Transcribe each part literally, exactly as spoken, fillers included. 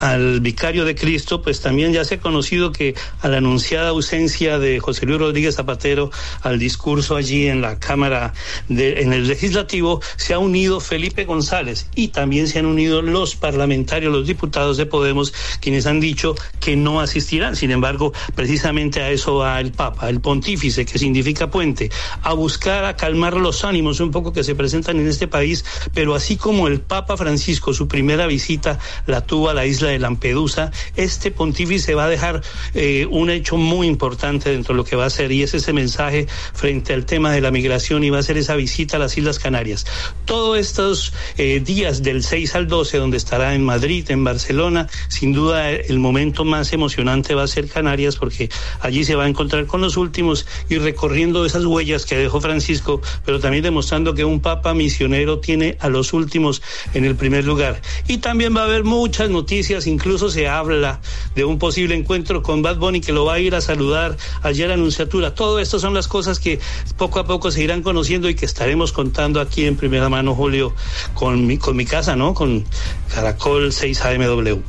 al vicario de Cristo, pues también ya se ha conocido que a la anunciada ausencia de José Luis Rodríguez Zapatero al discurso allí en la Cámara, de, en el Legislativo, se ha unido Felipe González y también se han unido los parlamentarios, los diputados de Podemos, quienes han dicho que no asistirán. Sin embargo, precisamente a eso va el Papa, el pontífice, que significa puente, a buscar, a calmar los ánimos un poco que se presentan en este país, pero así como el Papa Francisco, su primera visita la tuvo a la isla de Lampedusa, este pontífice va a dejar eh, un hecho muy importante dentro de lo que va a ser, y es ese mensaje frente al tema de la migración, y va a ser esa visita a las Islas Canarias. Todos estos eh, días del seis al doce, donde estará en Madrid, en Barcelona, sin duda el momento más emocionante va a ser Canarias, porque allí se va a encontrar con los últimos y recorriendo esas huellas que dejó Francisco, pero también demostrando que un papa misionero tiene a los últimos en el primer lugar. Y también va a haber muchas noticias, incluso se habla de un posible encuentro con Bad Bunny, que lo va a ir a saludar ayer a la Nunciatura. Todo esto son las cosas que poco a poco se irán conociendo y que estaremos contando aquí en primera mano, Julio, con mi, con mi casa, ¿no? Con Caracol seis A M W.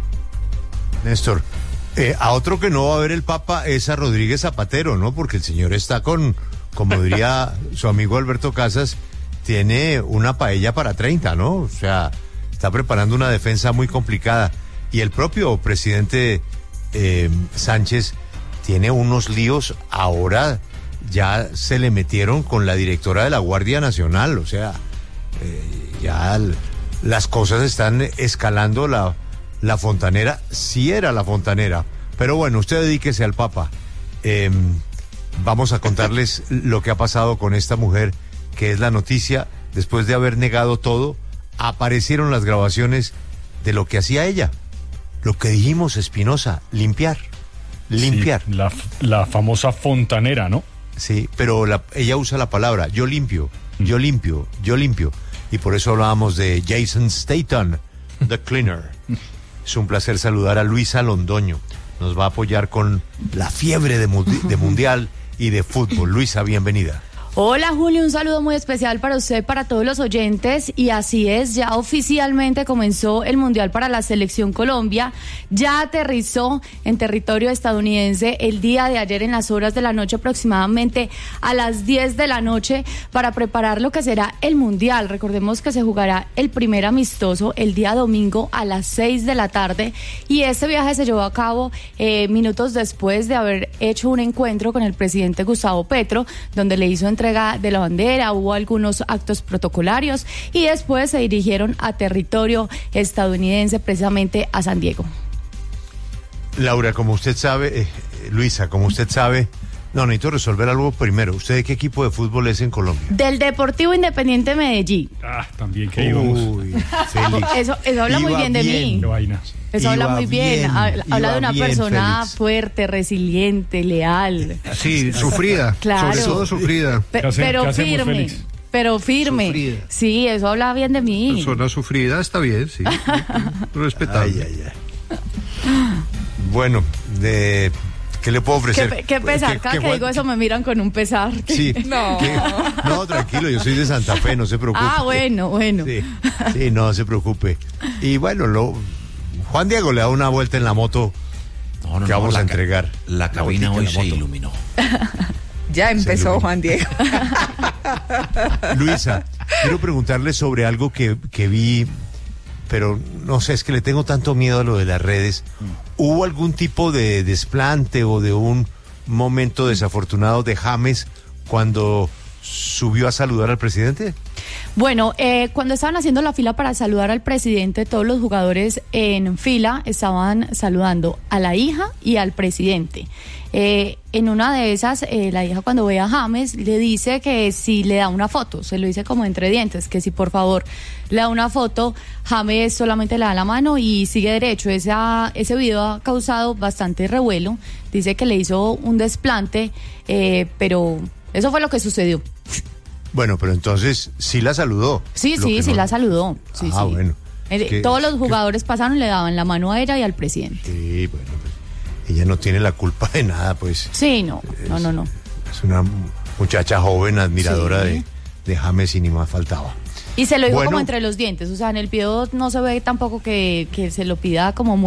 Néstor, eh, a otro que no va a ver el Papa es a Rodríguez Zapatero, ¿no? Porque el señor está con, como diría su amigo Alberto Casas, tiene una paella para treinta, ¿no? O sea, está preparando una defensa muy complicada. Y el propio presidente eh, Sánchez tiene unos líos ahora, ya se le metieron con la directora de la Guardia Nacional, o sea, eh, ya l- las cosas están escalando. La, la fontanera, sí era la fontanera, pero bueno, usted dedíquese al Papa. Eh, vamos a contarles lo que ha pasado con esta mujer, que es la noticia. Después de haber negado todo, aparecieron las grabaciones de lo que hacía ella. Lo que dijimos, Espinosa, limpiar, limpiar. Sí, la, la famosa fontanera, ¿no? Sí, pero la, ella usa la palabra, yo limpio, yo limpio, yo limpio. Y por eso hablábamos de Jason Statham, The Cleaner. Es un placer saludar a Luisa Londoño. Nos va a apoyar con la fiebre de, mundi- de mundial y de fútbol. Luisa, bienvenida. Hola Julio, un saludo muy especial para usted, para todos los oyentes, y así es, ya oficialmente comenzó el Mundial para la Selección Colombia, ya aterrizó en territorio estadounidense el día de ayer en las horas de la noche, aproximadamente a las diez de la noche, para preparar lo que será el Mundial. Recordemos que se jugará el primer amistoso el día domingo a las seis de la tarde, y este viaje se llevó a cabo eh, minutos después de haber hecho un encuentro con el presidente Gustavo Petro, donde le hizo entrega de la bandera, hubo algunos actos protocolarios y después se dirigieron a territorio estadounidense, precisamente a San Diego. Laura, como usted sabe, eh, Luisa, como usted sabe, no, necesito resolver algo primero. ¿Usted de qué equipo de fútbol es en Colombia? Del Deportivo Independiente Medellín. Ah, también que íbamos. Uy, Félix. Eso, eso habla muy Iba bien de bien. mí. Qué vaina. Eso habla Iba muy bien, bien, habla, habla iba de una bien, persona Félix. fuerte, resiliente, leal. Sí, sufrida. Claro. Sobre todo sufrida. Pe- ¿Qué hace- pero qué hacemos, firme, Félix? pero firme. Sufrida. Sí, eso habla bien de mí. Persona sufrida está bien, sí. Respetable. Ay, ay, ay. Bueno, de... ¿qué le puedo ofrecer? Qué, qué pesar, ¿Qué- cada qué que fue? digo eso me miran con un pesar. Sí. No. ¿Qué? No, tranquilo, yo soy de Santa Fe, no se preocupe. Ah, bueno, bueno. Sí, sí, no se preocupe. Y bueno, lo, Juan Diego le da una vuelta en la moto No, no, que no, vamos la a ca- entregar. La cabina botica hoy en la se moto. iluminó. Ya empezó ilumina. Juan Diego. Luisa, quiero preguntarle sobre algo que, que vi, pero no sé, es que le tengo tanto miedo a lo de las redes. ¿Hubo algún tipo de desplante o de un momento desafortunado de James cuando subió a saludar al presidente? Bueno, eh, cuando estaban haciendo la fila para saludar al presidente, todos los jugadores en fila estaban saludando a la hija y al presidente. Eh, en una de esas, eh, la hija cuando ve a James le dice que si le da una foto, se lo dice como entre dientes, que si por favor le da una foto, James solamente le da la mano y sigue derecho. Esa, ese video ha causado bastante revuelo, dice que le hizo un desplante, eh, pero eso fue lo que sucedió. Bueno, pero entonces sí la saludó. Sí, Lo sí, que sí no- la saludó. Sí, Ah, sí. bueno. Eh, Es que- Todos los es que- jugadores pasaron, le daban la mano a ella y al presidente. Sí, bueno, pues, ella no tiene la culpa de nada, pues. Sí, no, no, no, no. Es una muchacha joven, admiradora Sí. de, de James y ni más faltaba. Y se lo dijo Bueno. como entre los dientes, o sea, en el video no se ve tampoco que, que se lo pida como muy